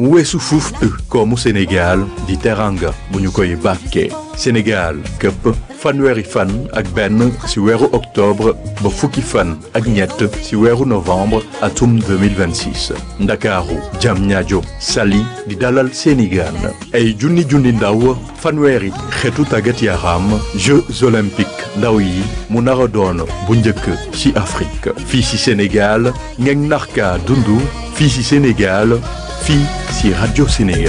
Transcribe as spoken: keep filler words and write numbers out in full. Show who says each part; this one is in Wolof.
Speaker 1: mu weesu fuuf koomu Sénégal di teranga bu ñu koy bàkkee Sénégal képp fanweeri fan ak benn ci weeru octobre ba fukki fan ak ñett ci weeru novembre atum deux mille vingt-six ndakaaru Diamniadio Saly di dalal seeni gaan ay junni junni ndaw fanweeri xeetu tàggat yaram Jeux olympiques ndaw yi mu nar a doon bu njëkk ci Afrique fii ci Sénégal ngeen narka dundu fii ci Sénégal fii ci Radio Sénégal